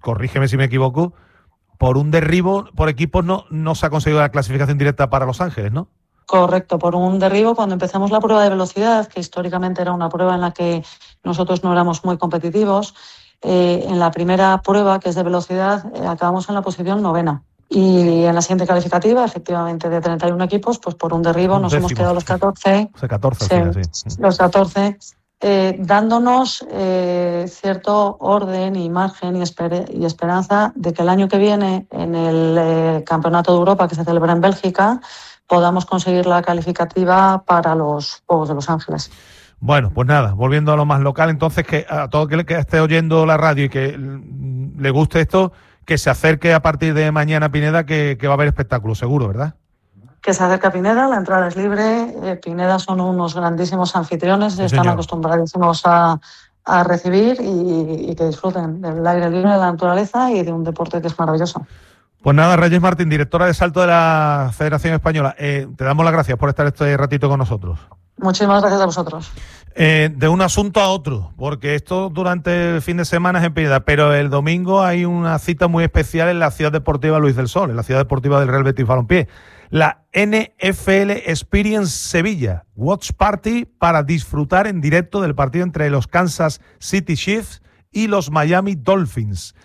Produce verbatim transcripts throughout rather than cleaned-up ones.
corrígeme si me equivoco, por un derribo por equipos no, no se ha conseguido la clasificación directa para Los Ángeles, ¿no? Correcto, por un derribo cuando empezamos la prueba de velocidad, que históricamente era una prueba en la que nosotros no éramos muy competitivos. Eh, en la primera prueba, que es de velocidad, eh, acabamos en la posición novena. Y en la siguiente calificativa, efectivamente, de treinta y uno equipos, pues por un derribo nos hemos quedado los catorce. O sea, catorce, sí, al final, sí. Los catorce, eh, dándonos eh, cierto orden y margen y, esper- y esperanza de que el año que viene, en el eh, Campeonato de Europa que se celebra en Bélgica, podamos conseguir la calificativa para los Juegos de Los Ángeles. Bueno, pues nada, volviendo a lo más local, entonces que a todo aquel que esté oyendo la radio y que le guste esto, que se acerque a partir de mañana a Pineda, que, que va a haber espectáculo, seguro, ¿verdad? Que se acerque a Pineda, la entrada es libre. Eh, Pineda son unos grandísimos anfitriones, Sí, están señor. acostumbradísimos a, a recibir y, y que disfruten del aire libre, de la naturaleza y de un deporte que es maravilloso. Pues nada, Reyes Martín, directora de salto de la Federación Española, eh, te damos las gracias por estar este ratito con nosotros. Muchísimas gracias a vosotros. Eh, de un asunto a otro, porque esto durante el fin de semana es en Pineda, pero el domingo hay una cita muy especial en la Ciudad Deportiva Luis del Sol, en la Ciudad Deportiva del Real Betis Balompié. La N F L Experience Sevilla, Watch Party para disfrutar en directo del partido entre los Kansas City Chiefs y los Miami Dolphins.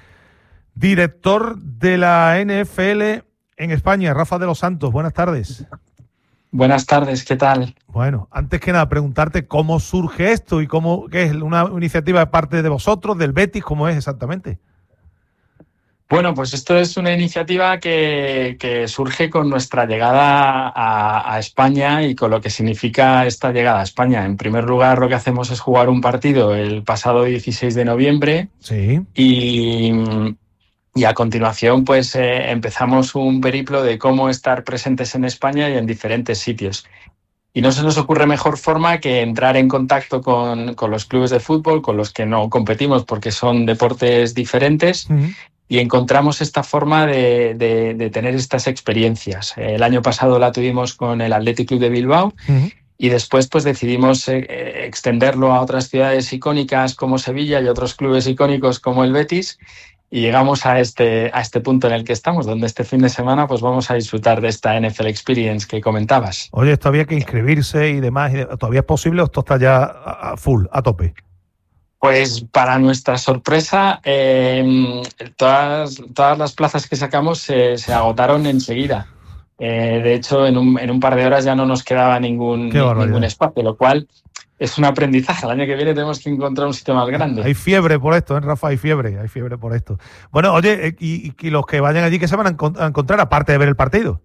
Director de la N F L en España, Rafa de los Santos, buenas tardes. Buenas tardes, ¿qué tal? Bueno, antes que nada, preguntarte cómo surge esto y cómo qué es una iniciativa de parte de vosotros, del Betis, ¿cómo es exactamente? Bueno, pues esto es una iniciativa que, que surge con nuestra llegada a, a España y con lo que significa esta llegada a España. En primer lugar, lo que hacemos es jugar un partido el pasado dieciséis de noviembre. Sí. Y, y a continuación, pues eh, empezamos un periplo de cómo estar presentes en España y en diferentes sitios. Y no se nos ocurre mejor forma que entrar en contacto con, con los clubes de fútbol, con los que no competimos porque son deportes diferentes. Uh-huh. Y encontramos esta forma de, de, de tener estas experiencias. El año pasado la tuvimos con el Athletic Club de Bilbao. Uh-huh. Y después pues decidimos eh, extenderlo a otras ciudades icónicas como Sevilla y otros clubes icónicos como el Betis. Y llegamos a este, a este punto en el que estamos, donde este fin de semana pues vamos a disfrutar de esta N F L Experience que comentabas. Oye, esto había que inscribirse y demás. ¿Todavía es posible o esto está ya a full, a tope? Pues para nuestra sorpresa, eh, todas, todas las plazas que sacamos se, se agotaron enseguida. Eh, de hecho, en un, en un par de horas ya no nos quedaba ningún, ningún espacio, lo cual es un aprendizaje. El año que viene tenemos que encontrar un sitio más grande. Hay fiebre por esto, ¿eh, Rafa? Hay fiebre, hay fiebre por esto. Bueno, oye, y, y los que vayan allí, ¿qué se van a encontrar aparte de ver el partido?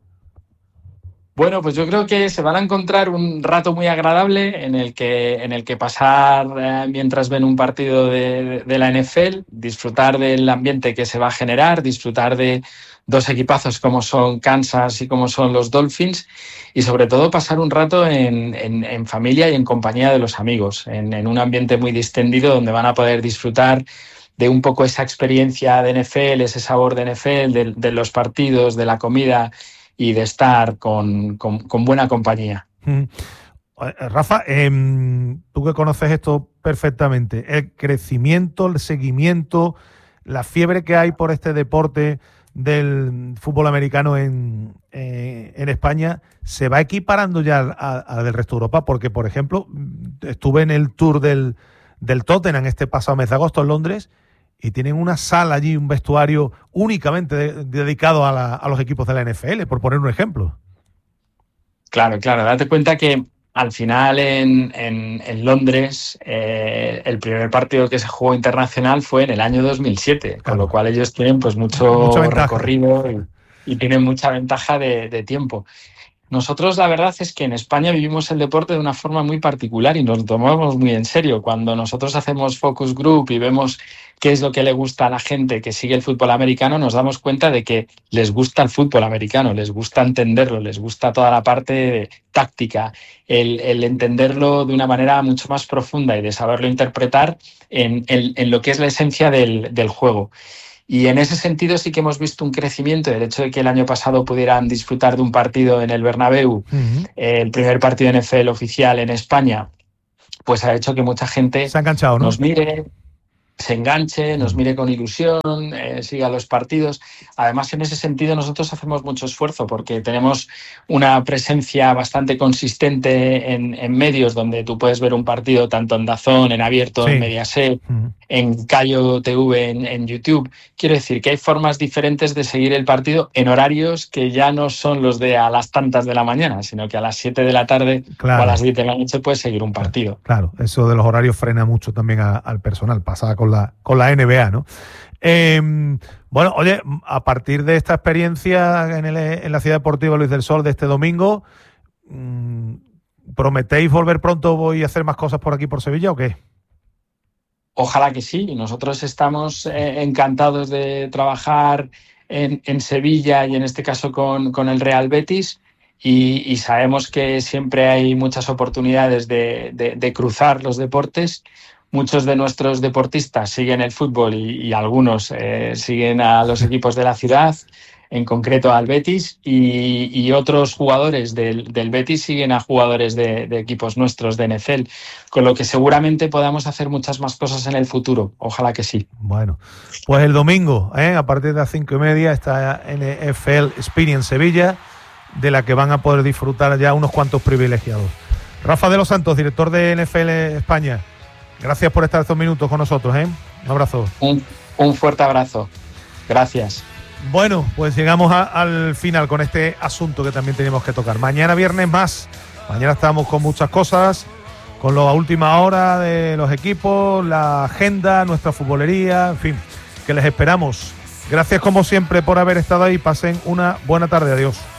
Bueno, pues yo creo que se van a encontrar un rato muy agradable en el que, en el que pasar eh, mientras ven un partido de, de la N F L, disfrutar del ambiente que se va a generar, disfrutar de dos equipazos como son Kansas y como son los Dolphins y sobre todo pasar un rato en, en, en familia y en compañía de los amigos, en, en un ambiente muy distendido donde van a poder disfrutar de un poco esa experiencia de N F L, ese sabor de N F L, de, de los partidos, de la comida y de estar con, con, con buena compañía. Mm. Rafa, eh, tú que conoces esto perfectamente, el crecimiento, el seguimiento, la fiebre que hay por este deporte del fútbol americano en, eh, en España, ¿se va equiparando ya a, a del resto de Europa? Porque, por ejemplo, estuve en el tour del, del Tottenham este pasado mes de agosto en Londres y tienen una sala allí, un vestuario únicamente de, dedicado a, la, a los equipos de la N F L, por poner un ejemplo. Claro, claro. Date cuenta que al final en, en, en Londres eh, el primer partido que se jugó internacional fue en el año dos mil siete, claro. Con lo cual ellos tienen pues mucho recorrido y, y tienen mucha ventaja de, de tiempo. Nosotros la verdad es que en España vivimos el deporte de una forma muy particular y nos lo tomamos muy en serio. Cuando nosotros hacemos focus group y vemos qué es lo que le gusta a la gente que sigue el fútbol americano, nos damos cuenta de que les gusta el fútbol americano, les gusta entenderlo, les gusta toda la parte táctica, el, el entenderlo de una manera mucho más profunda y de saberlo interpretar en, en, en lo que es la esencia del, del juego. Y en ese sentido sí que hemos visto un crecimiento. El hecho de que el año pasado pudieran disfrutar de un partido en el Bernabéu, uh-huh. eh, el primer partido de N F L oficial en España, pues ha hecho que mucha gente se ha enganchado, ¿no? nos mire. se enganche, nos mire con ilusión, eh, siga los partidos. Además, en ese sentido nosotros hacemos mucho esfuerzo porque tenemos una presencia bastante consistente en, en medios donde tú puedes ver un partido tanto en DAZN, en Abierto, sí. en Mediaset, uh-huh. en Cayo T V, en, en YouTube. Quiero decir que hay formas diferentes de seguir el partido en horarios que ya no son los de a las tantas de la mañana, sino que a las siete de la tarde claro. o a las diez de la noche puedes seguir un partido. Claro, claro. Eso de los horarios frena mucho también a, al personal. Pasaba con la, con la N B A, ¿no? Eh, bueno, oye, a partir de esta experiencia en, el, en la Ciudad Deportiva Luis del Sol de este domingo, mmm, ¿prometéis volver pronto y hacer más cosas por aquí, por Sevilla, o qué? Ojalá que sí. Nosotros estamos eh, encantados de trabajar en, en Sevilla y en este caso con, con el Real Betis y, y sabemos que siempre hay muchas oportunidades de, de, de cruzar los deportes. Muchos de nuestros deportistas siguen el fútbol y, y algunos eh, siguen a los equipos de la ciudad, en concreto al Betis, y, y otros jugadores del, del Betis siguen a jugadores de, de equipos nuestros de N F L, con lo que seguramente podamos hacer muchas más cosas en el futuro. Ojalá que sí. Bueno, pues el domingo, ¿eh? a partir de las cinco y media, está N F L Experience Sevilla, de la que van a poder disfrutar ya unos cuantos privilegiados. Rafa de los Santos, director de N F L España, gracias por estar estos minutos con nosotros, ¿eh? Un abrazo. Un, un fuerte abrazo. Gracias. Bueno, pues llegamos a, al final con este asunto que también tenemos que tocar. Mañana viernes más. Mañana estamos con muchas cosas, con la última hora de los equipos, la agenda, nuestra futbolería, en fin, que les esperamos. Gracias como siempre por haber estado ahí. Pasen una buena tarde. Adiós.